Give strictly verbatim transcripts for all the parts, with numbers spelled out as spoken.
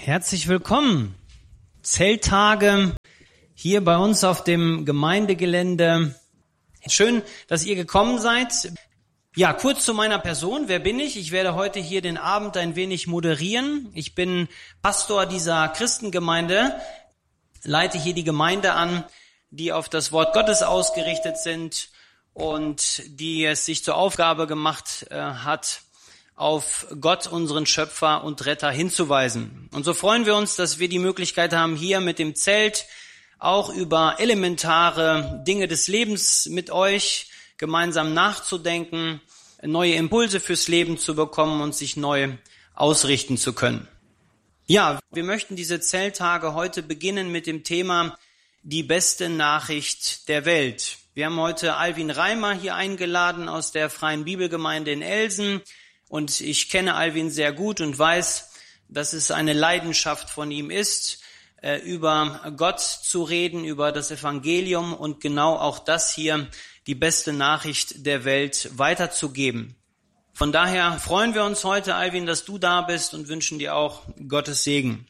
Herzlich willkommen. Zelttage hier bei uns auf dem Gemeindegelände. Schön, dass ihr gekommen seid. Ja, kurz zu meiner Person. Wer bin ich? Ich werde heute hier den Abend ein wenig moderieren. Ich bin Pastor dieser Christengemeinde, leite hier die Gemeinde an, die auf das Wort Gottes ausgerichtet sind und die es sich zur Aufgabe gemacht äh, hat, auf Gott, unseren Schöpfer und Retter, hinzuweisen. Und so freuen wir uns, dass wir die Möglichkeit haben, hier mit dem Zelt auch über elementare Dinge des Lebens mit euch gemeinsam nachzudenken, neue Impulse fürs Leben zu bekommen und sich neu ausrichten zu können. Ja, wir möchten diese Zelttage heute beginnen mit dem Thema die beste Nachricht der Welt. Wir haben heute Alwin Reimer hier eingeladen aus der Freien Bibelgemeinde in Elsen. Und ich kenne Alwin sehr gut und weiß, dass es eine Leidenschaft von ihm ist, über Gott zu reden, über das Evangelium und genau auch das hier, die beste Nachricht der Welt, weiterzugeben. Von daher freuen wir uns heute, Alwin, dass du da bist und wünschen dir auch Gottes Segen.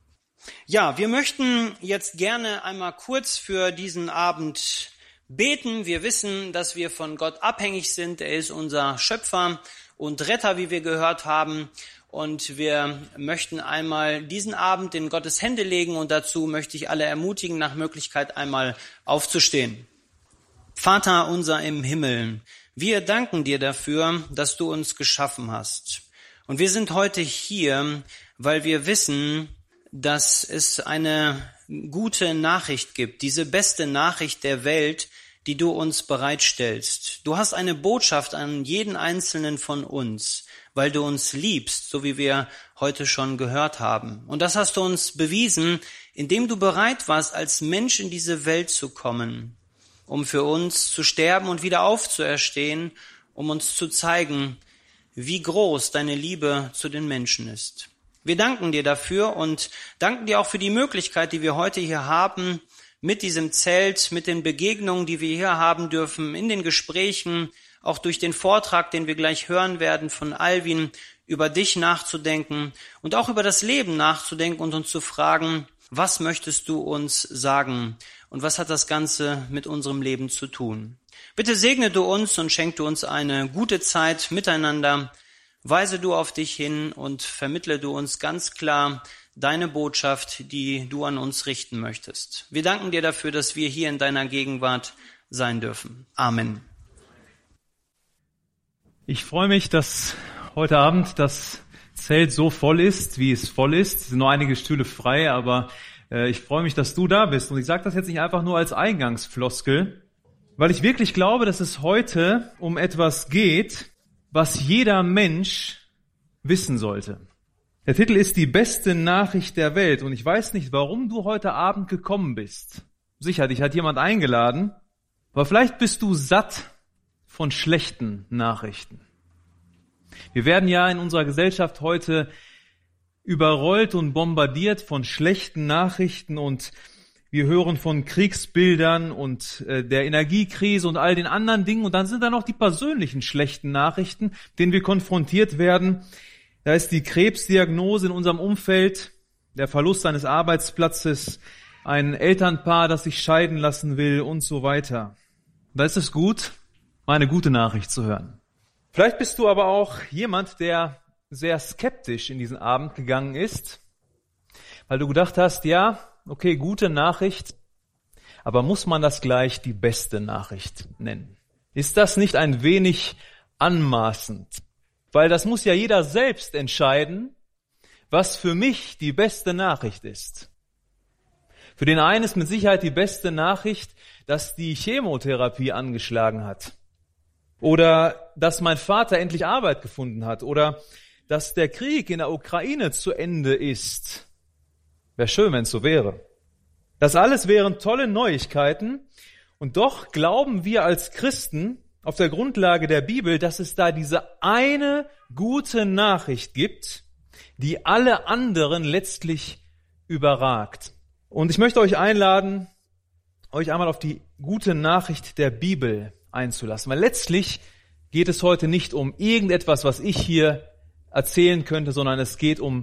Ja, wir möchten jetzt gerne einmal kurz für diesen Abend beten. Wir wissen, dass wir von Gott abhängig sind. Er ist unser Schöpfer und Retter, wie wir gehört haben. Und wir möchten einmal diesen Abend in Gottes Hände legen und dazu möchte ich alle ermutigen, nach Möglichkeit einmal aufzustehen. Vater unser im Himmel, wir danken dir dafür, dass du uns geschaffen hast. Und wir sind heute hier, weil wir wissen, dass es eine gute Nachricht gibt, diese beste Nachricht der Welt, die du uns bereitstellst. Du hast eine Botschaft an jeden Einzelnen von uns, weil du uns liebst, so wie wir heute schon gehört haben. Und das hast du uns bewiesen, indem du bereit warst, als Mensch in diese Welt zu kommen, um für uns zu sterben und wieder aufzuerstehen, um uns zu zeigen, wie groß deine Liebe zu den Menschen ist. Wir danken dir dafür und danken dir auch für die Möglichkeit, die wir heute hier haben, mit diesem Zelt, mit den Begegnungen, die wir hier haben dürfen, in den Gesprächen, auch durch den Vortrag, den wir gleich hören werden von Alwin, über dich nachzudenken und auch über das Leben nachzudenken und uns zu fragen, was möchtest du uns sagen und was hat das Ganze mit unserem Leben zu tun? Bitte segne du uns und schenk du uns eine gute Zeit miteinander. Weise du auf dich hin und vermittle du uns ganz klar deine Botschaft, die du an uns richten möchtest. Wir danken dir dafür, dass wir hier in deiner Gegenwart sein dürfen. Amen. Ich freue mich, dass heute Abend das Zelt so voll ist, wie es voll ist. Es sind nur einige Stühle frei, aber äh, ich freue mich, dass du da bist. Und ich sage das jetzt nicht einfach nur als Eingangsfloskel, weil ich wirklich glaube, dass es heute um etwas geht, was jeder Mensch wissen sollte. Der Titel ist die beste Nachricht der Welt und ich weiß nicht, warum du heute Abend gekommen bist. Sicher, dich hat jemand eingeladen, aber vielleicht bist du satt von schlechten Nachrichten. Wir werden ja in unserer Gesellschaft heute überrollt und bombardiert von schlechten Nachrichten und wir hören von Kriegsbildern und äh, der Energiekrise und all den anderen Dingen und dann sind da noch die persönlichen schlechten Nachrichten, denen wir konfrontiert werden. Da ist die Krebsdiagnose in unserem Umfeld, der Verlust eines Arbeitsplatzes, ein Elternpaar, das sich scheiden lassen will und so weiter. Da ist es gut, mal eine gute Nachricht zu hören. Vielleicht bist du aber auch jemand, der sehr skeptisch in diesen Abend gegangen ist, weil du gedacht hast, ja, okay, gute Nachricht, aber muss man das gleich die beste Nachricht nennen? Ist das nicht ein wenig anmaßend? Weil das muss ja jeder selbst entscheiden, was für mich die beste Nachricht ist. Für den einen ist mit Sicherheit die beste Nachricht, dass die Chemotherapie angeschlagen hat. Oder dass mein Vater endlich Arbeit gefunden hat. Oder dass der Krieg in der Ukraine zu Ende ist. Wäre schön, wenn es so wäre. Das alles wären tolle Neuigkeiten. Und doch glauben wir als Christen auf der Grundlage der Bibel, dass es da diese eine gute Nachricht gibt, die alle anderen letztlich überragt. Und ich möchte euch einladen, euch einmal auf die gute Nachricht der Bibel einzulassen. Weil letztlich geht es heute nicht um irgendetwas, was ich hier erzählen könnte, sondern es geht um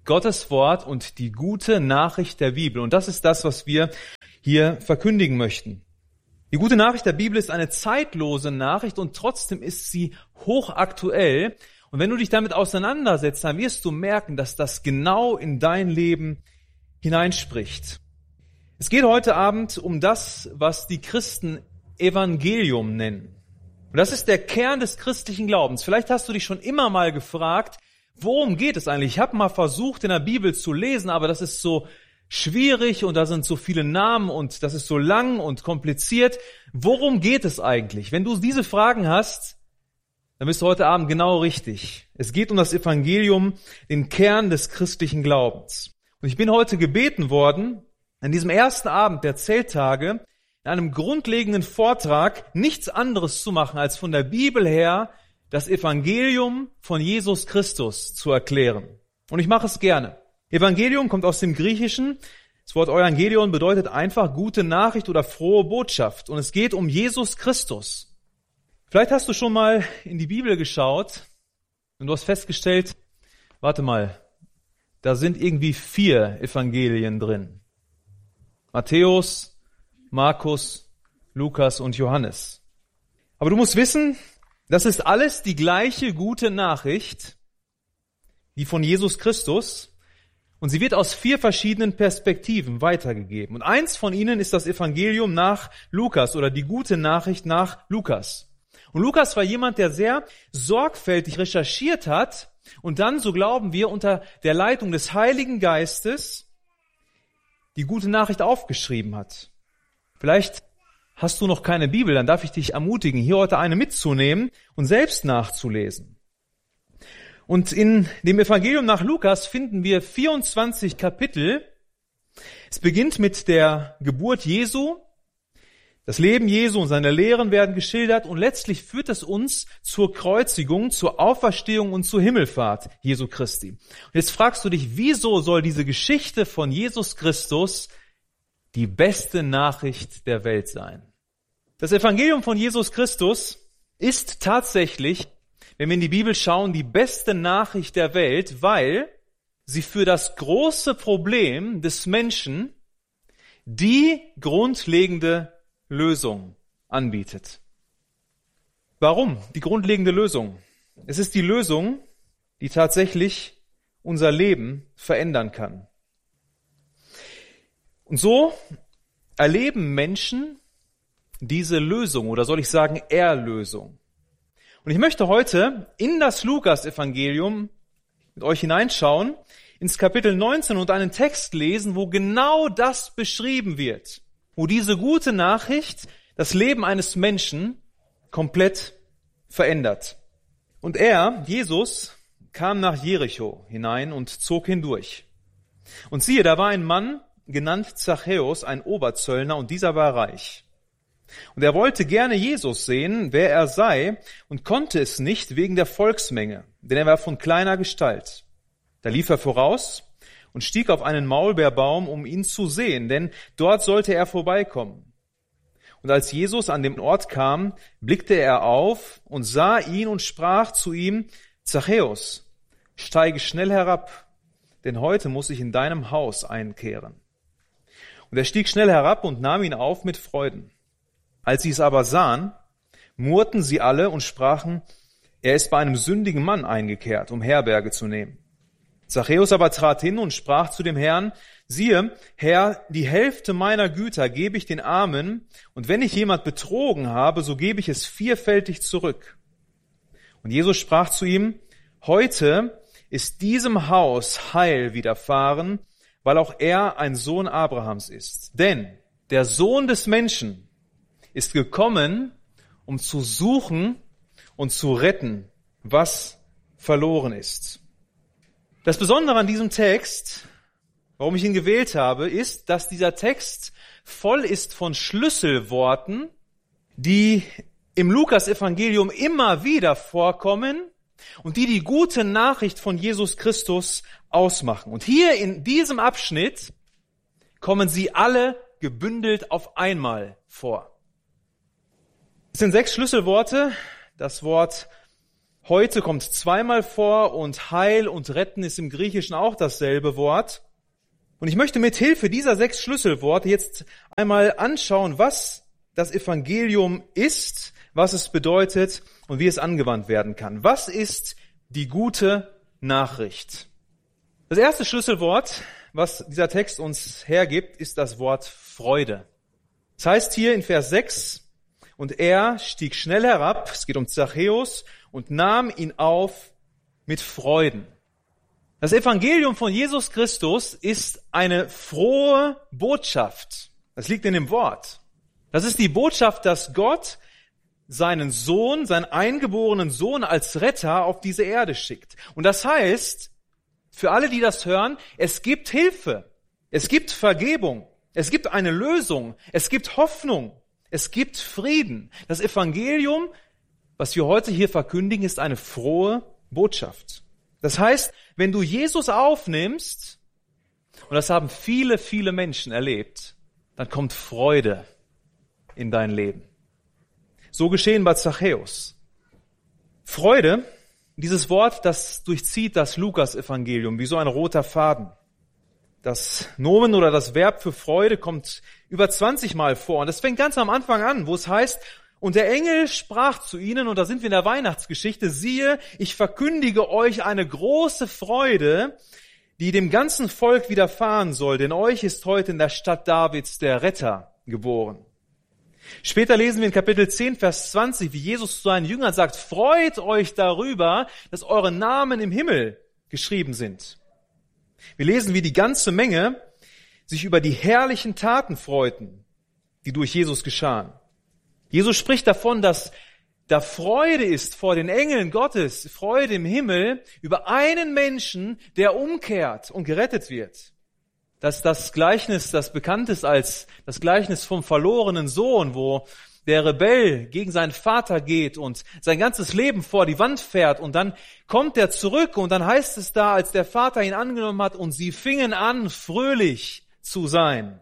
Gottes Wort und die gute Nachricht der Bibel. Und das ist das, was wir hier verkündigen möchten. Die gute Nachricht der Bibel ist eine zeitlose Nachricht und trotzdem ist sie hochaktuell. Und wenn du dich damit auseinandersetzt, dann wirst du merken, dass das genau in dein Leben hineinspricht. Es geht heute Abend um das, was die Christen Evangelium nennen. Und das ist der Kern des christlichen Glaubens. Vielleicht hast du dich schon immer mal gefragt, worum geht es eigentlich? Ich habe mal versucht, in der Bibel zu lesen, aber das ist so schwierig und da sind so viele Namen und das ist so lang und kompliziert. Worum geht es eigentlich? Wenn du diese Fragen hast, dann bist du heute Abend genau richtig. Es geht um das Evangelium, den Kern des christlichen Glaubens. Und ich bin heute gebeten worden, an diesem ersten Abend der Zelttage in einem grundlegenden Vortrag nichts anderes zu machen, als von der Bibel her das Evangelium von Jesus Christus zu erklären. Und ich mache es gerne. Evangelium kommt aus dem Griechischen. Das Wort Evangelion bedeutet einfach gute Nachricht oder frohe Botschaft. Und es geht um Jesus Christus. Vielleicht hast du schon mal in die Bibel geschaut und du hast festgestellt, warte mal, da sind irgendwie vier Evangelien drin. Matthäus, Markus, Lukas und Johannes. Aber du musst wissen, das ist alles die gleiche gute Nachricht, die von Jesus Christus, und sie wird aus vier verschiedenen Perspektiven weitergegeben. Und eins von ihnen ist das Evangelium nach Lukas oder die gute Nachricht nach Lukas. Und Lukas war jemand, der sehr sorgfältig recherchiert hat und dann, so glauben wir, unter der Leitung des Heiligen Geistes die gute Nachricht aufgeschrieben hat. Vielleicht hast du noch keine Bibel, dann darf ich dich ermutigen, hier heute eine mitzunehmen und selbst nachzulesen. Und in dem Evangelium nach Lukas finden wir vierundzwanzig Kapitel. Es beginnt mit der Geburt Jesu. Das Leben Jesu und seine Lehren werden geschildert und letztlich führt es uns zur Kreuzigung, zur Auferstehung und zur Himmelfahrt Jesu Christi. Und jetzt fragst du dich, wieso soll diese Geschichte von Jesus Christus die beste Nachricht der Welt sein? Das Evangelium von Jesus Christus ist tatsächlich, wenn wir in die Bibel schauen, die beste Nachricht der Welt, weil sie für das große Problem des Menschen die grundlegende Lösung anbietet. Warum? Die grundlegende Lösung. Es ist die Lösung, die tatsächlich unser Leben verändern kann. Und so erleben Menschen diese Lösung, oder soll ich sagen Erlösung. Und ich möchte heute in das Lukas-Evangelium mit euch hineinschauen, ins Kapitel neunzehn und einen Text lesen, wo genau das beschrieben wird. Wo diese gute Nachricht das Leben eines Menschen komplett verändert. Und er, Jesus, kam nach Jericho hinein und zog hindurch. Und siehe, da war ein Mann, genannt Zachäus, ein Oberzöllner, und dieser war reich. Und er wollte gerne Jesus sehen, wer er sei, und konnte es nicht wegen der Volksmenge, denn er war von kleiner Gestalt. Da lief er voraus und stieg auf einen Maulbeerbaum, um ihn zu sehen, denn dort sollte er vorbeikommen. Und als Jesus an den Ort kam, blickte er auf und sah ihn und sprach zu ihm: Zachäus, steige schnell herab, denn heute muss ich in deinem Haus einkehren. Und er stieg schnell herab und nahm ihn auf mit Freuden. Als sie es aber sahen, murrten sie alle und sprachen: Er ist bei einem sündigen Mann eingekehrt, um Herberge zu nehmen. Zachäus aber trat hin und sprach zu dem Herrn: Siehe, Herr, die Hälfte meiner Güter gebe ich den Armen, und wenn ich jemand betrogen habe, so gebe ich es vierfältig zurück. Und Jesus sprach zu ihm: Heute ist diesem Haus Heil widerfahren, weil auch er ein Sohn Abrahams ist. Denn der Sohn des Menschen ist gekommen, um zu suchen und zu retten, was verloren ist. Das Besondere an diesem Text, warum ich ihn gewählt habe, ist, dass dieser Text voll ist von Schlüsselworten, die im Lukas-Evangelium immer wieder vorkommen und die die gute Nachricht von Jesus Christus ausmachen. Und hier in diesem Abschnitt kommen sie alle gebündelt auf einmal vor. Es sind sechs Schlüsselworte. Das Wort heute kommt zweimal vor und Heil und Retten ist im Griechischen auch dasselbe Wort. Und ich möchte mit Hilfe dieser sechs Schlüsselworte jetzt einmal anschauen, was das Evangelium ist, was es bedeutet und wie es angewandt werden kann. Was ist die gute Nachricht? Das erste Schlüsselwort, was dieser Text uns hergibt, ist das Wort Freude. Das heißt hier in Vers sechs, und er stieg schnell herab, es geht um Zachäus, und nahm ihn auf mit Freuden. Das Evangelium von Jesus Christus ist eine frohe Botschaft. Das liegt in dem Wort. Das ist die Botschaft, dass Gott seinen Sohn, seinen eingeborenen Sohn als Retter auf diese Erde schickt. Und das heißt, für alle, die das hören, es gibt Hilfe, es gibt Vergebung, es gibt eine Lösung, es gibt Hoffnung, es gibt Frieden. Das Evangelium, was wir heute hier verkündigen, ist eine frohe Botschaft. Das heißt, wenn du Jesus aufnimmst, und das haben viele, viele Menschen erlebt, dann kommt Freude in dein Leben. So geschehen bei Zachäus. Freude, dieses Wort, das durchzieht das Lukas-Evangelium wie so ein roter Faden. Das Nomen oder das Verb für Freude kommt über zwanzig Mal vor. Und das fängt ganz am Anfang an, wo es heißt, und der Engel sprach zu ihnen, und da sind wir in der Weihnachtsgeschichte, siehe, ich verkündige euch eine große Freude, die dem ganzen Volk widerfahren soll, denn euch ist heute in der Stadt Davids der Retter geboren. Später lesen wir in Kapitel zehn, Vers zwanzig, wie Jesus zu seinen Jüngern sagt, freut euch darüber, dass eure Namen im Himmel geschrieben sind. Wir lesen, wie die ganze Menge sich über die herrlichen Taten freuten, die durch Jesus geschahen. Jesus spricht davon, dass da Freude ist vor den Engeln Gottes, Freude im Himmel über einen Menschen, der umkehrt und gerettet wird. Das ist das Gleichnis, das bekannt ist als das Gleichnis vom verlorenen Sohn, wo der Rebell gegen seinen Vater geht und sein ganzes Leben vor die Wand fährt und dann kommt er zurück und dann heißt es da, als der Vater ihn angenommen hat und sie fingen an, fröhlich zu sein.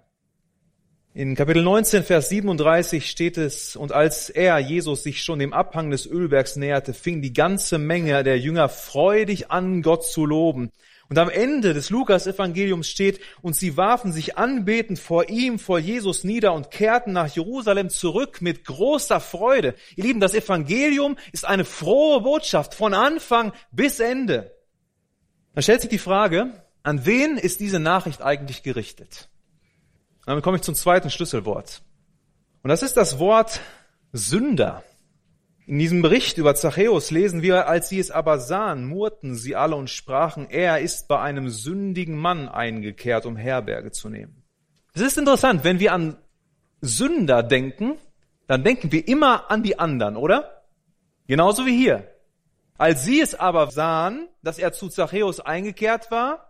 In Kapitel neunzehn, Vers siebenunddreißig steht es, und als er, Jesus, sich schon dem Abhang des Ölbergs näherte, fing die ganze Menge der Jünger freudig an, Gott zu loben. Und am Ende des Lukas-Evangeliums steht, und sie warfen sich anbetend vor ihm, vor Jesus nieder und kehrten nach Jerusalem zurück mit großer Freude. Ihr Lieben, das Evangelium ist eine frohe Botschaft von Anfang bis Ende. Dann stellt sich die Frage, an wen ist diese Nachricht eigentlich gerichtet? Und damit komme ich zum zweiten Schlüsselwort. Und das ist das Wort Sünder. In diesem Bericht über Zachäus lesen wir, als sie es aber sahen, murrten sie alle und sprachen, er ist bei einem sündigen Mann eingekehrt, um Herberge zu nehmen. Es ist interessant, wenn wir an Sünder denken, dann denken wir immer an die anderen, oder? Genauso wie hier. Als sie es aber sahen, dass er zu Zachäus eingekehrt war,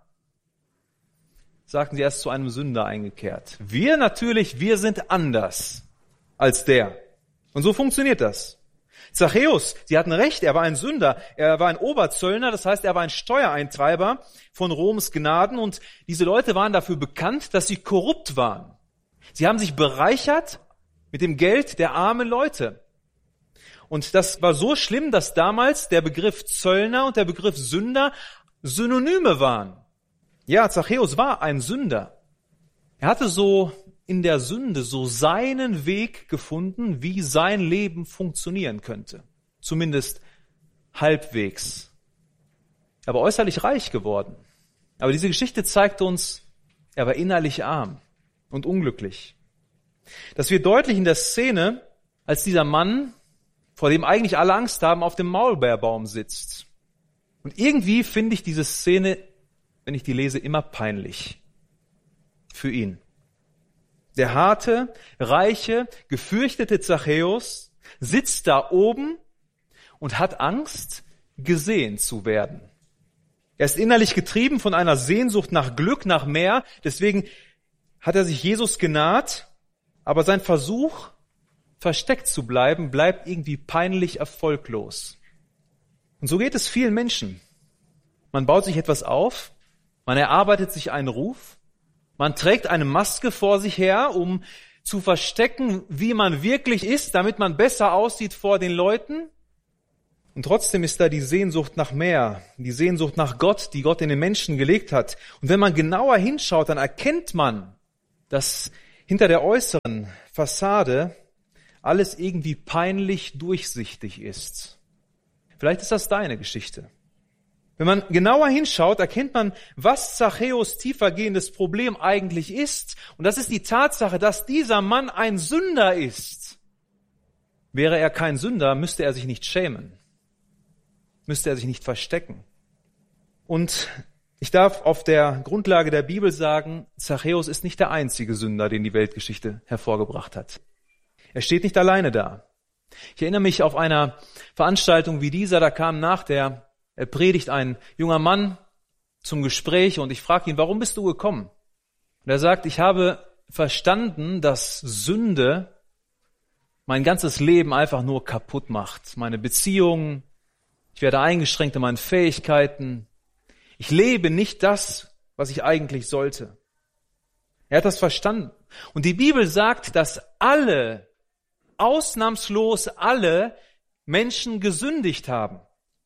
sagten sie, er ist zu einem Sünder eingekehrt. Wir natürlich, wir sind anders als der. Und so funktioniert das. Zachäus, sie hatten recht, er war ein Sünder, er war ein Oberzöllner, das heißt, er war ein Steuereintreiber von Roms Gnaden und diese Leute waren dafür bekannt, dass sie korrupt waren. Sie haben sich bereichert mit dem Geld der armen Leute. Und das war so schlimm, dass damals der Begriff Zöllner und der Begriff Sünder Synonyme waren. Ja, Zachäus war ein Sünder. Er hatte so in der Sünde so seinen Weg gefunden, wie sein Leben funktionieren könnte. Zumindest halbwegs. Er war äußerlich reich geworden. Aber diese Geschichte zeigt uns, er war innerlich arm und unglücklich. Das wird deutlich in der Szene, als dieser Mann, vor dem eigentlich alle Angst haben, auf dem Maulbeerbaum sitzt. Und irgendwie finde ich diese Szene, wenn ich die lese, immer peinlich für ihn. Der harte, reiche, gefürchtete Zachäus sitzt da oben und hat Angst, gesehen zu werden. Er ist innerlich getrieben von einer Sehnsucht nach Glück, nach mehr. Deswegen hat er sich Jesus genaht, aber sein Versuch, versteckt zu bleiben, bleibt irgendwie peinlich erfolglos. Und so geht es vielen Menschen. Man baut sich etwas auf, man erarbeitet sich einen Ruf, man trägt eine Maske vor sich her, um zu verstecken, wie man wirklich ist, damit man besser aussieht vor den Leuten. Und Und trotzdem ist da die Sehnsucht nach mehr, die Sehnsucht nach Gott, die Gott in den Menschen gelegt hat. Und wenn man genauer hinschaut, dann erkennt man, dass hinter der äußeren Fassade alles irgendwie peinlich durchsichtig ist. Vielleicht ist das deine Geschichte. Wenn man genauer hinschaut, erkennt man, was Zachäus tiefergehendes Problem eigentlich ist. Und das ist die Tatsache, dass dieser Mann ein Sünder ist. Wäre er kein Sünder, müsste er sich nicht schämen. Müsste er sich nicht verstecken. Und ich darf auf der Grundlage der Bibel sagen, Zachäus ist nicht der einzige Sünder, den die Weltgeschichte hervorgebracht hat. Er steht nicht alleine da. Ich erinnere mich auf einer Veranstaltung wie dieser, da kam nach der Predigt ein junger Mann zum Gespräch und ich frage ihn, warum bist du gekommen? Und er sagt, ich habe verstanden, dass Sünde mein ganzes Leben einfach nur kaputt macht. Meine Beziehungen, ich werde eingeschränkt in meinen Fähigkeiten. Ich lebe nicht das, was ich eigentlich sollte. Er hat das verstanden. Und die Bibel sagt, dass alle, ausnahmslos alle Menschen gesündigt haben.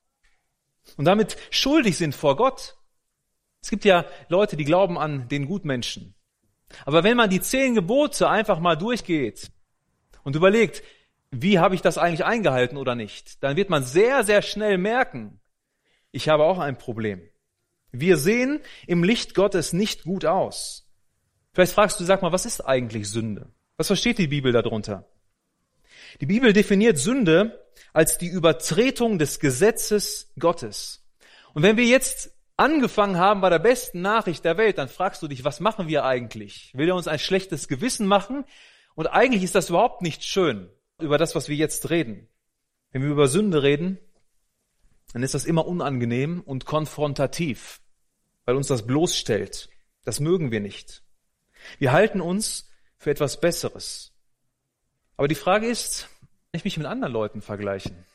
Und damit schuldig sind vor Gott. Es gibt ja Leute, die glauben an den Gutmenschen. Aber wenn man die zehn Gebote einfach mal durchgeht und überlegt, wie habe ich das eigentlich eingehalten oder nicht, dann wird man sehr, sehr schnell merken, ich habe auch ein Problem. Wir sehen im Licht Gottes nicht gut aus. Vielleicht fragst du, sag mal, was ist eigentlich Sünde? Was versteht die Bibel darunter? Die Bibel definiert Sünde als die Übertretung des Gesetzes Gottes. Und wenn wir jetzt angefangen haben bei der besten Nachricht der Welt, dann fragst du dich, was machen wir eigentlich? Will er uns ein schlechtes Gewissen machen? Und eigentlich ist das überhaupt nicht schön, über das, was wir jetzt reden. Wenn wir über Sünde reden, dann ist das immer unangenehm und konfrontativ, weil uns das bloßstellt. Das mögen wir nicht. Wir halten uns für etwas Besseres. Aber die Frage ist, kann ich mich mit anderen Leuten vergleichen,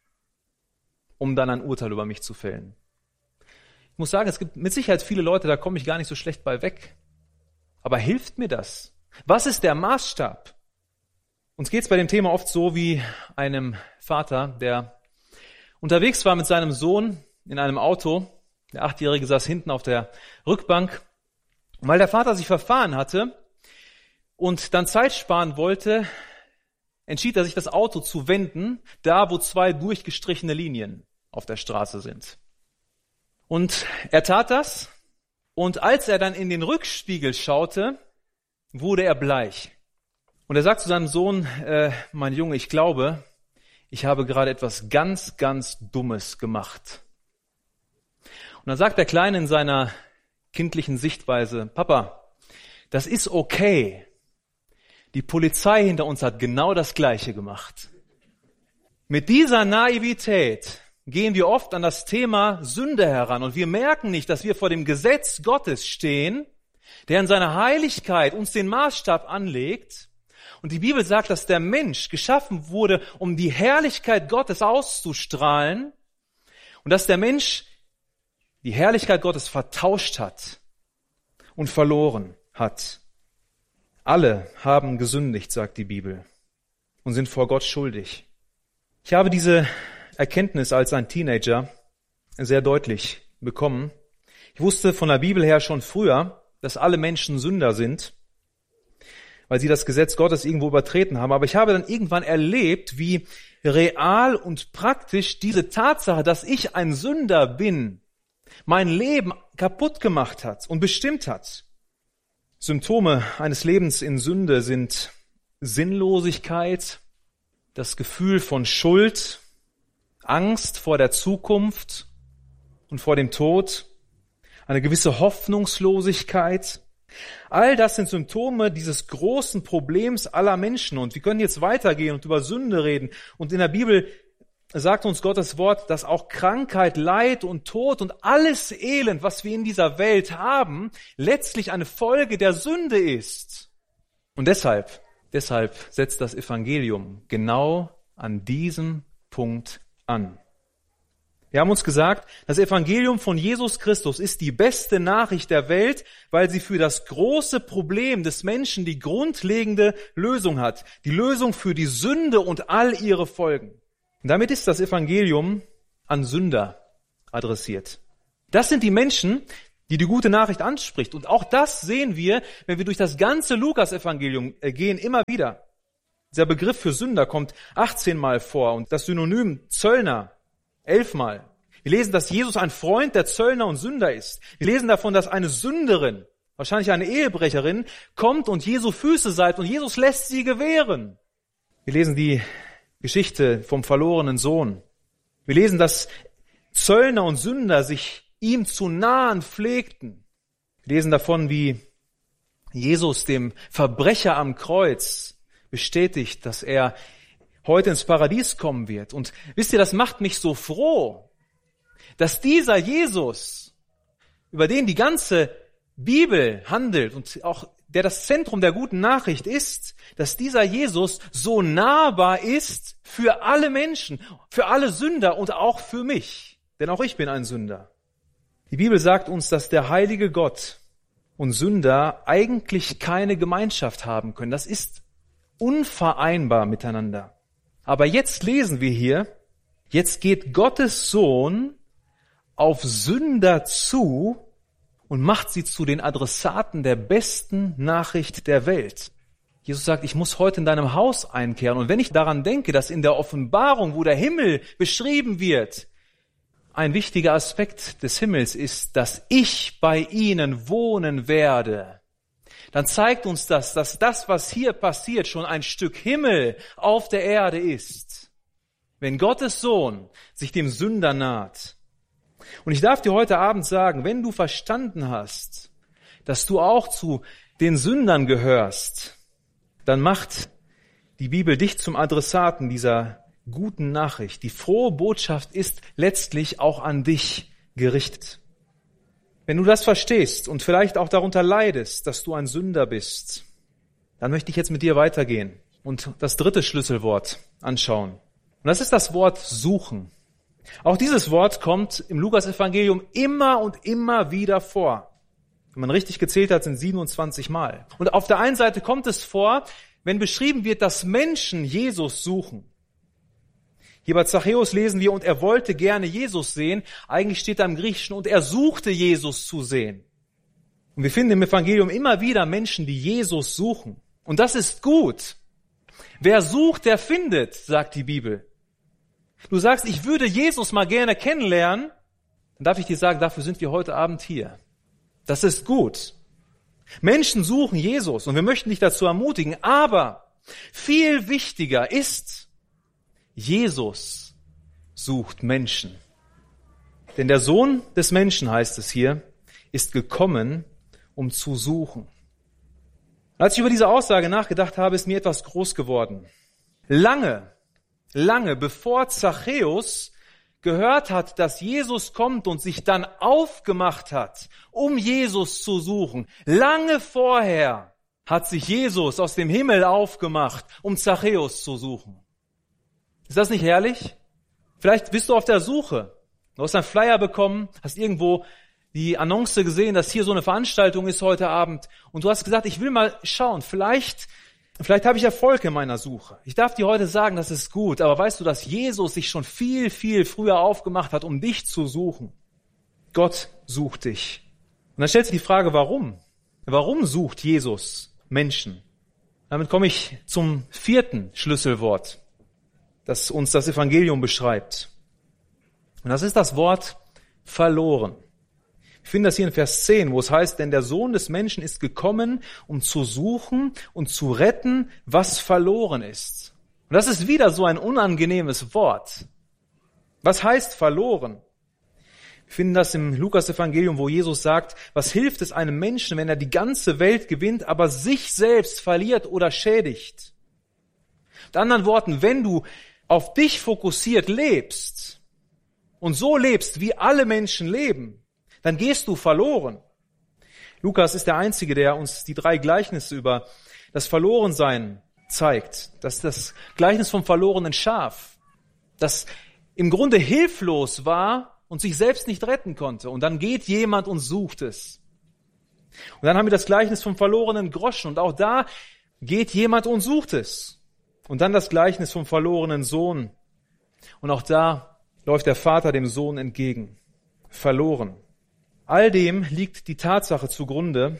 um dann ein Urteil über mich zu fällen? Ich muss sagen, es gibt mit Sicherheit viele Leute, da komme ich gar nicht so schlecht bei weg. Aber hilft mir das? Was ist der Maßstab? Uns geht's bei dem Thema oft so wie einem Vater, der unterwegs war mit seinem Sohn in einem Auto. Der Achtjährige saß hinten auf der Rückbank. Und weil der Vater sich verfahren hatte und dann Zeit sparen wollte, entschied er sich, das Auto zu wenden, da wo zwei durchgestrichene Linien auf der Straße sind. Und er tat das, und als er dann in den Rückspiegel schaute, wurde er bleich. Und er sagt zu seinem Sohn, äh, mein Junge, ich glaube, ich habe gerade etwas ganz, ganz Dummes gemacht. Und dann sagt der Kleine in seiner kindlichen Sichtweise, Papa, das ist okay. Die Polizei hinter uns hat genau das Gleiche gemacht. Mit dieser Naivität gehen wir oft an das Thema Sünde heran und wir merken nicht, dass wir vor dem Gesetz Gottes stehen, der in seiner Heiligkeit uns den Maßstab anlegt. Und die Bibel sagt, dass der Mensch geschaffen wurde, um die Herrlichkeit Gottes auszustrahlen und dass der Mensch die Herrlichkeit Gottes vertauscht hat und verloren hat. Alle haben gesündigt, sagt die Bibel, und sind vor Gott schuldig. Ich habe diese Erkenntnis als ein Teenager sehr deutlich bekommen. Ich wusste von der Bibel her schon früher, dass alle Menschen Sünder sind, weil sie das Gesetz Gottes irgendwo übertreten haben. Aber ich habe dann irgendwann erlebt, wie real und praktisch diese Tatsache, dass ich ein Sünder bin, mein Leben kaputt gemacht hat und bestimmt hat. Symptome eines Lebens in Sünde sind Sinnlosigkeit, das Gefühl von Schuld, Angst vor der Zukunft und vor dem Tod, eine gewisse Hoffnungslosigkeit. All das sind Symptome dieses großen Problems aller Menschen. Und wir können jetzt weitergehen und über Sünde reden. Und in der Bibel sagt uns Gottes Wort, dass auch Krankheit, Leid und Tod und alles Elend, was wir in dieser Welt haben, letztlich eine Folge der Sünde ist. Und deshalb, deshalb setzt das Evangelium genau an diesem Punkt an. Wir haben uns gesagt, das Evangelium von Jesus Christus ist die beste Nachricht der Welt, weil sie für das große Problem des Menschen die grundlegende Lösung hat. Die Lösung für die Sünde und all ihre Folgen. Und damit ist das Evangelium an Sünder adressiert. Das sind die Menschen, die die gute Nachricht anspricht. Und auch das sehen wir, wenn wir durch das ganze Lukas-Evangelium gehen, immer wieder. Dieser Begriff für Sünder kommt achtzehn Mal vor und das Synonym Zöllner elf Mal. Wir lesen, dass Jesus ein Freund der Zöllner und Sünder ist. Wir lesen davon, dass eine Sünderin, wahrscheinlich eine Ehebrecherin, kommt und Jesu Füße salbt und Jesus lässt sie gewähren. Wir lesen die Geschichte vom verlorenen Sohn. Wir lesen, dass Zöllner und Sünder sich ihm zu nahen pflegten. Wir lesen davon, wie Jesus dem Verbrecher am Kreuz bestätigt, dass er heute ins Paradies kommen wird. Und wisst ihr, das macht mich so froh, dass dieser Jesus, über den die ganze Bibel handelt und auch der das Zentrum der guten Nachricht ist, dass dieser Jesus so nahbar ist für alle Menschen, für alle Sünder und auch für mich. Denn auch ich bin ein Sünder. Die Bibel sagt uns, dass der heilige Gott und Sünder eigentlich keine Gemeinschaft haben können. Das ist unvereinbar miteinander. Aber jetzt lesen wir hier, jetzt geht Gottes Sohn auf Sünder zu und macht sie zu den Adressaten der besten Nachricht der Welt. Jesus sagt, ich muss heute in deinem Haus einkehren. Und wenn ich daran denke, dass in der Offenbarung, wo der Himmel beschrieben wird, ein wichtiger Aspekt des Himmels ist, dass ich bei ihnen wohnen werde, dann zeigt uns das, dass das, was hier passiert, schon ein Stück Himmel auf der Erde ist. Wenn Gottes Sohn sich dem Sünder naht. Und ich darf dir heute Abend sagen, wenn du verstanden hast, dass du auch zu den Sündern gehörst, dann macht die Bibel dich zum Adressaten dieser guten Nachricht. Die frohe Botschaft ist letztlich auch an dich gerichtet. Wenn du das verstehst und vielleicht auch darunter leidest, dass du ein Sünder bist, dann möchte ich jetzt mit dir weitergehen und das dritte Schlüsselwort anschauen. Und das ist das Wort suchen. Auch dieses Wort kommt im Lukas-Evangelium immer und immer wieder vor. Wenn man richtig gezählt hat, sind siebenundzwanzig Mal. Und auf der einen Seite kommt es vor, wenn beschrieben wird, dass Menschen Jesus suchen. Hier bei Zachäus lesen wir, und er wollte gerne Jesus sehen. Eigentlich steht da im Griechischen, und er suchte Jesus zu sehen. Und wir finden im Evangelium immer wieder Menschen, die Jesus suchen. Und das ist gut. Wer sucht, der findet, sagt die Bibel. Du sagst, ich würde Jesus mal gerne kennenlernen, dann darf ich dir sagen, dafür sind wir heute Abend hier. Das ist gut. Menschen suchen Jesus und wir möchten dich dazu ermutigen, aber viel wichtiger ist, Jesus sucht Menschen. Denn der Sohn des Menschen, heißt es hier, ist gekommen, um zu suchen. Als ich über diese Aussage nachgedacht habe, ist mir etwas groß geworden. Lange, lange bevor Zachäus gehört hat, dass Jesus kommt und sich dann aufgemacht hat, um Jesus zu suchen, lange vorher hat sich Jesus aus dem Himmel aufgemacht, um Zachäus zu suchen. Ist das nicht herrlich? Vielleicht bist du auf der Suche. Du hast einen Flyer bekommen, hast irgendwo die Annonce gesehen, dass hier so eine Veranstaltung ist heute Abend und du hast gesagt, ich will mal schauen, vielleicht Vielleicht habe ich Erfolg in meiner Suche. Ich darf dir heute sagen, das ist gut, aber weißt du, dass Jesus sich schon viel, viel früher aufgemacht hat, um dich zu suchen? Gott sucht dich. Und dann stellt sich die Frage, warum? Warum sucht Jesus Menschen? Damit komme ich zum vierten Schlüsselwort, das uns das Evangelium beschreibt. Und das ist das Wort verloren. Ich finde das hier in Vers zehn, wo es heißt, denn der Sohn des Menschen ist gekommen, um zu suchen und zu retten, was verloren ist. Und das ist wieder so ein unangenehmes Wort. Was heißt verloren? Wir finden das im Lukas-Evangelium, wo Jesus sagt, was hilft es einem Menschen, wenn er die ganze Welt gewinnt, aber sich selbst verliert oder schädigt? Mit anderen Worten, wenn du auf dich fokussiert lebst und so lebst, wie alle Menschen leben, dann gehst du verloren. Lukas ist der Einzige, der uns die drei Gleichnisse über das Verlorensein zeigt. Das ist das Gleichnis vom verlorenen Schaf, das im Grunde hilflos war und sich selbst nicht retten konnte. Und dann geht jemand und sucht es. Und dann haben wir das Gleichnis vom verlorenen Groschen. Und auch da geht jemand und sucht es. Und dann das Gleichnis vom verlorenen Sohn. Und auch da läuft der Vater dem Sohn entgegen. Verloren. All dem liegt die Tatsache zugrunde,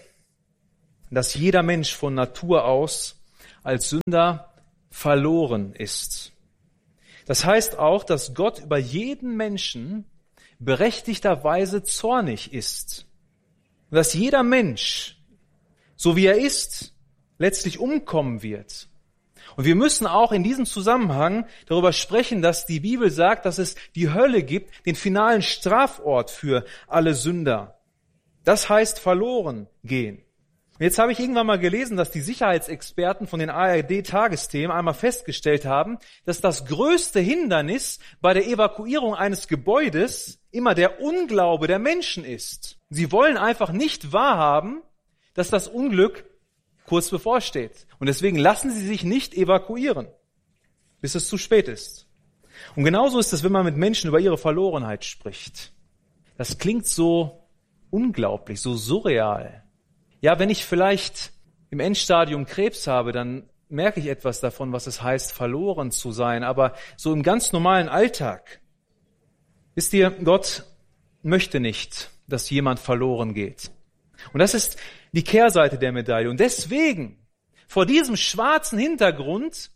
dass jeder Mensch von Natur aus als Sünder verloren ist. Das heißt auch, dass Gott über jeden Menschen berechtigterweise zornig ist. Und dass jeder Mensch, so wie er ist, letztlich umkommen wird. Und wir müssen auch in diesem Zusammenhang darüber sprechen, dass die Bibel sagt, dass es die Hölle gibt, den finalen Strafort für alle Sünder. Das heißt verloren gehen. Und jetzt habe ich irgendwann mal gelesen, dass die Sicherheitsexperten von den A R D-Tagesthemen einmal festgestellt haben, dass das größte Hindernis bei der Evakuierung eines Gebäudes immer der Unglaube der Menschen ist. Sie wollen einfach nicht wahrhaben, dass das Unglück kurz bevorsteht. Und deswegen lassen sie sich nicht evakuieren, bis es zu spät ist. Und genauso ist es, wenn man mit Menschen über ihre Verlorenheit spricht. Das klingt so unglaublich, so surreal. Ja, wenn ich vielleicht im Endstadium Krebs habe, dann merke ich etwas davon, was es heißt, verloren zu sein. Aber so im ganz normalen Alltag, wisst ihr, Gott möchte nicht, dass jemand verloren geht. Und das ist die Kehrseite der Medaille. Und deswegen, vor diesem schwarzen Hintergrund,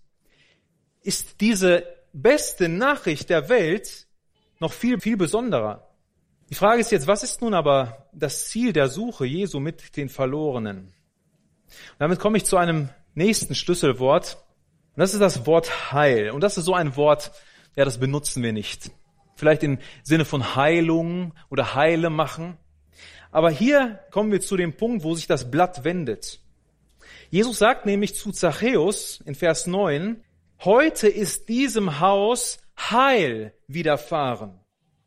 ist diese beste Nachricht der Welt noch viel, viel besonderer. Die Frage ist jetzt, was ist nun aber das Ziel der Suche Jesu mit den Verlorenen? Und damit komme ich zu einem nächsten Schlüsselwort. Und das ist das Wort Heil. Und das ist so ein Wort, ja, das benutzen wir nicht. Vielleicht im Sinne von Heilung oder Heile machen. Aber hier kommen wir zu dem Punkt, wo sich das Blatt wendet. Jesus sagt nämlich zu Zachäus in Vers neun, heute ist diesem Haus Heil widerfahren.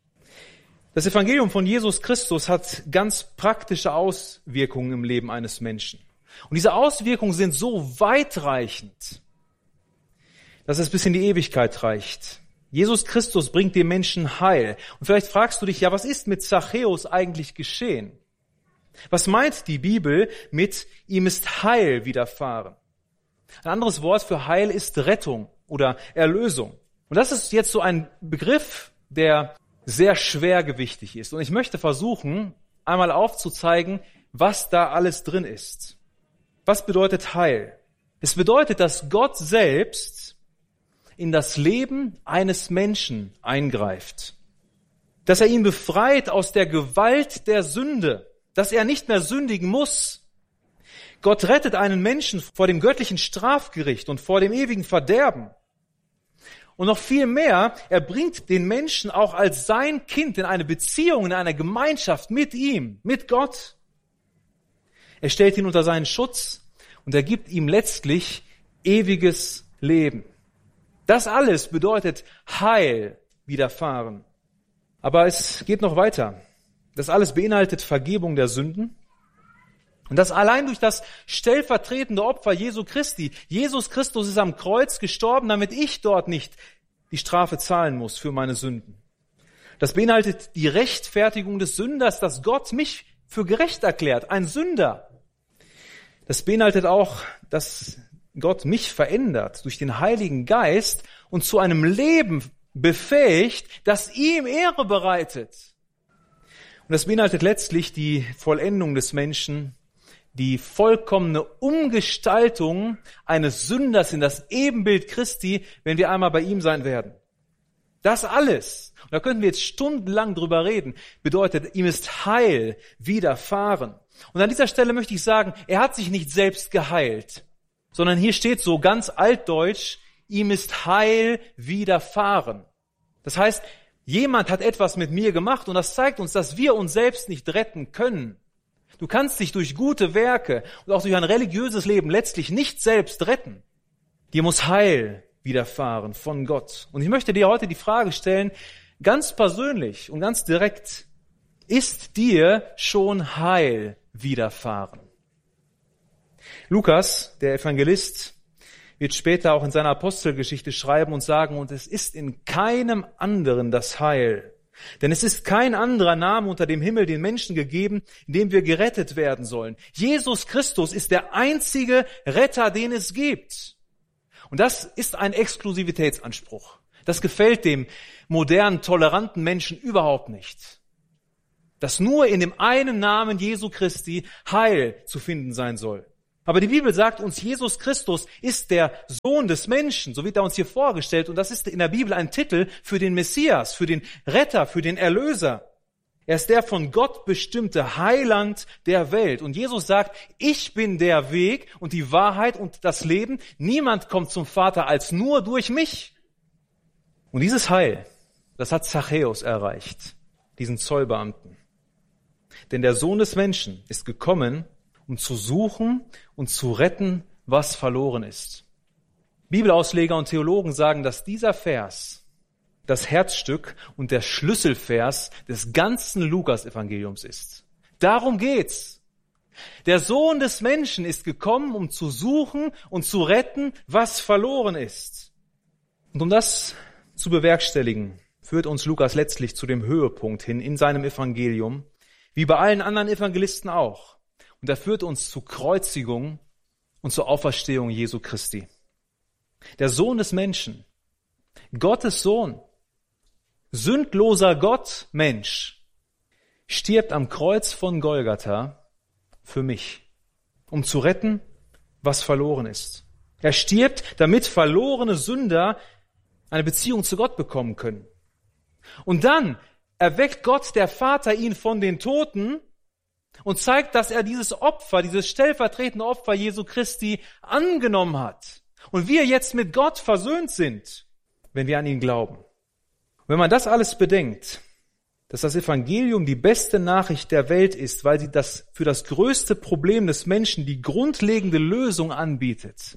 Das Evangelium von Jesus Christus hat ganz praktische Auswirkungen im Leben eines Menschen. Und diese Auswirkungen sind so weitreichend, dass es bis in die Ewigkeit reicht. Jesus Christus bringt dem Menschen Heil. Und vielleicht fragst du dich, ja, was ist mit Zachäus eigentlich geschehen? Was meint die Bibel mit, ihm ist Heil widerfahren? Ein anderes Wort für Heil ist Rettung oder Erlösung. Und das ist jetzt so ein Begriff, der sehr schwergewichtig ist. Und ich möchte versuchen, einmal aufzuzeigen, was da alles drin ist. Was bedeutet Heil? Es bedeutet, dass Gott selbst in das Leben eines Menschen eingreift. Dass er ihn befreit aus der Gewalt der Sünde. Dass er nicht mehr sündigen muss. Gott rettet einen Menschen vor dem göttlichen Strafgericht und vor dem ewigen Verderben. Und noch viel mehr, er bringt den Menschen auch als sein Kind in eine Beziehung, in eine Gemeinschaft mit ihm, mit Gott. Er stellt ihn unter seinen Schutz und er gibt ihm letztlich ewiges Leben. Das alles bedeutet Heil widerfahren. Aber es geht noch weiter. Das alles beinhaltet Vergebung der Sünden. Und das allein durch das stellvertretende Opfer Jesu Christi. Jesus Christus ist am Kreuz gestorben, damit ich dort nicht die Strafe zahlen muss für meine Sünden. Das beinhaltet die Rechtfertigung des Sünders, dass Gott mich für gerecht erklärt, ein Sünder. Das beinhaltet auch, dass Gott mich verändert durch den Heiligen Geist und zu einem Leben befähigt, das ihm Ehre bereitet. Und das beinhaltet letztlich die Vollendung des Menschen, die vollkommene Umgestaltung eines Sünders in das Ebenbild Christi, wenn wir einmal bei ihm sein werden. Das alles, und da könnten wir jetzt stundenlang drüber reden, bedeutet, ihm ist Heil widerfahren. Und an dieser Stelle möchte ich sagen, er hat sich nicht selbst geheilt, sondern hier steht so ganz altdeutsch, ihm ist Heil widerfahren. Das heißt, jemand hat etwas mit mir gemacht und das zeigt uns, dass wir uns selbst nicht retten können. Du kannst dich durch gute Werke und auch durch ein religiöses Leben letztlich nicht selbst retten. Dir muss Heil widerfahren von Gott. Und ich möchte dir heute die Frage stellen, ganz persönlich und ganz direkt, ist dir schon Heil widerfahren? Lukas, der Evangelist, wird später auch in seiner Apostelgeschichte schreiben und sagen, und es ist in keinem anderen das Heil. Denn es ist kein anderer Name unter dem Himmel den Menschen gegeben, in dem wir gerettet werden sollen. Jesus Christus ist der einzige Retter, den es gibt. Und das ist ein Exklusivitätsanspruch. Das gefällt dem modernen, toleranten Menschen überhaupt nicht. Dass nur in dem einen Namen Jesu Christi Heil zu finden sein soll. Aber die Bibel sagt uns, Jesus Christus ist der Sohn des Menschen, so wird er uns hier vorgestellt. Und das ist in der Bibel ein Titel für den Messias, für den Retter, für den Erlöser. Er ist der von Gott bestimmte Heiland der Welt. Und Jesus sagt, ich bin der Weg und die Wahrheit und das Leben. Niemand kommt zum Vater als nur durch mich. Und dieses Heil, das hat Zachäus erreicht, diesen Zollbeamten. Denn der Sohn des Menschen ist gekommen, um zu suchen und zu retten, was verloren ist. Bibelausleger und Theologen sagen, dass dieser Vers das Herzstück und der Schlüsselvers des ganzen Lukas-Evangeliums ist. Darum geht's. Der Sohn des Menschen ist gekommen, um zu suchen und zu retten, was verloren ist. Und um das zu bewerkstelligen, führt uns Lukas letztlich zu dem Höhepunkt hin in seinem Evangelium, wie bei allen anderen Evangelisten auch. Und er führt uns zur Kreuzigung und zur Auferstehung Jesu Christi. Der Sohn des Menschen, Gottes Sohn, sündloser Gott, Mensch, stirbt am Kreuz von Golgatha für mich, um zu retten, was verloren ist. Er stirbt, damit verlorene Sünder eine Beziehung zu Gott bekommen können. Und dann erweckt Gott, der Vater, ihn von den Toten und zeigt, dass er dieses Opfer, dieses stellvertretende Opfer Jesu Christi angenommen hat. Und wir jetzt mit Gott versöhnt sind, wenn wir an ihn glauben. Und wenn man das alles bedenkt, dass das Evangelium die beste Nachricht der Welt ist, weil sie das für das größte Problem des Menschen die grundlegende Lösung anbietet,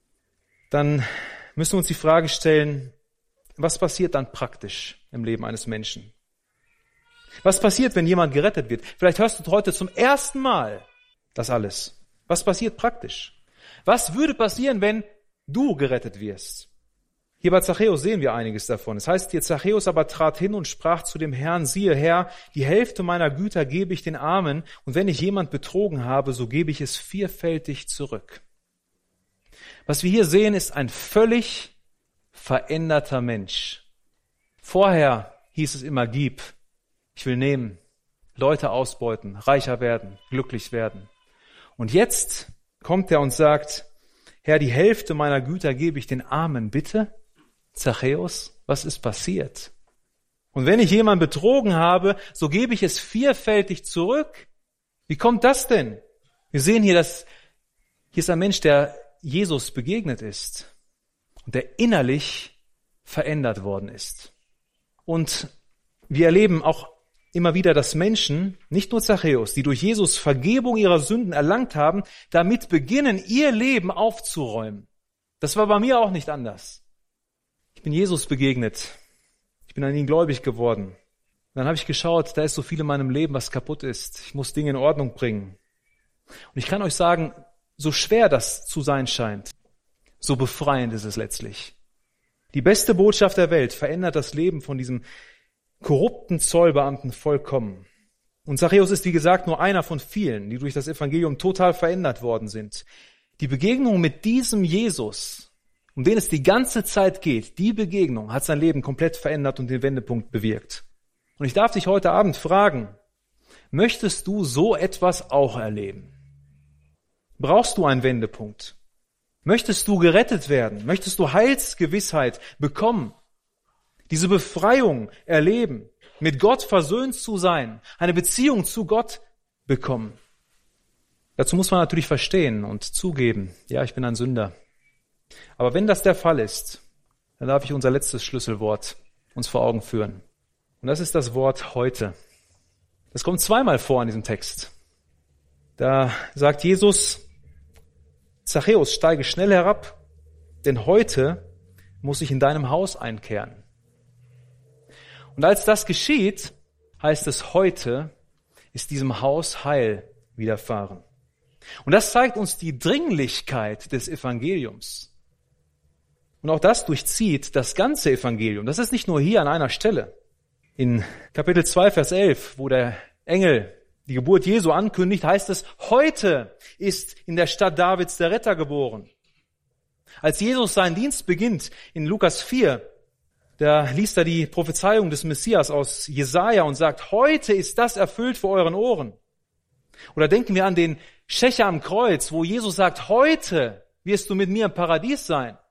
dann müssen wir uns die Frage stellen, was passiert dann praktisch im Leben eines Menschen? Was passiert, wenn jemand gerettet wird? Vielleicht hörst du heute zum ersten Mal das alles. Was passiert praktisch? Was würde passieren, wenn du gerettet wirst? Hier bei Zachäus sehen wir einiges davon. Es heißt hier, Zachäus aber trat hin und sprach zu dem Herrn, siehe Herr, die Hälfte meiner Güter gebe ich den Armen, und wenn ich jemand betrogen habe, so gebe ich es vierfältig zurück. Was wir hier sehen, ist ein völlig veränderter Mensch. Vorher hieß es immer, gib. Ich will nehmen, Leute ausbeuten, reicher werden, glücklich werden. Und jetzt kommt er und sagt, Herr, die Hälfte meiner Güter gebe ich den Armen. Bitte, Zachäus, was ist passiert? Und wenn ich jemanden betrogen habe, so gebe ich es vierfältig zurück. Wie kommt das denn? Wir sehen hier, dass hier ist ein Mensch, der Jesus begegnet ist und der innerlich verändert worden ist. Und wir erleben auch immer wieder, dass Menschen, nicht nur Zachäus, die durch Jesus Vergebung ihrer Sünden erlangt haben, damit beginnen, ihr Leben aufzuräumen. Das war bei mir auch nicht anders. Ich bin Jesus begegnet. Ich bin an ihn gläubig geworden. Und dann habe ich geschaut, da ist so viel in meinem Leben, was kaputt ist. Ich muss Dinge in Ordnung bringen. Und ich kann euch sagen, so schwer das zu sein scheint, so befreiend ist es letztlich. Die beste Botschaft der Welt verändert das Leben von diesem korrupten Zollbeamten vollkommen. Und Zachäus ist, wie gesagt, nur einer von vielen, die durch das Evangelium total verändert worden sind. Die Begegnung mit diesem Jesus, um den es die ganze Zeit geht, die Begegnung hat sein Leben komplett verändert und den Wendepunkt bewirkt. Und ich darf dich heute Abend fragen, möchtest du so etwas auch erleben? Brauchst du einen Wendepunkt? Möchtest du gerettet werden? Möchtest du Heilsgewissheit bekommen? Diese Befreiung erleben, mit Gott versöhnt zu sein, eine Beziehung zu Gott bekommen. Dazu muss man natürlich verstehen und zugeben, ja, ich bin ein Sünder. Aber wenn das der Fall ist, dann darf ich unser letztes Schlüsselwort uns vor Augen führen. Und das ist das Wort heute. Das kommt zweimal vor in diesem Text. Da sagt Jesus, Zachäus, steige schnell herab, denn heute muss ich in deinem Haus einkehren. Und als das geschieht, heißt es, heute ist diesem Haus Heil widerfahren. Und das zeigt uns die Dringlichkeit des Evangeliums. Und auch das durchzieht das ganze Evangelium. Das ist nicht nur hier an einer Stelle. In Kapitel zwei, Vers elf, wo der Engel die Geburt Jesu ankündigt, heißt es, heute ist in der Stadt Davids der Retter geboren. Als Jesus seinen Dienst beginnt, in Lukas vier, der liest da die Prophezeiung des Messias aus Jesaja und sagt, heute ist das erfüllt vor euren Ohren. Oder denken wir an den Schächer am Kreuz, wo Jesus sagt, heute wirst du mit mir im Paradies sein.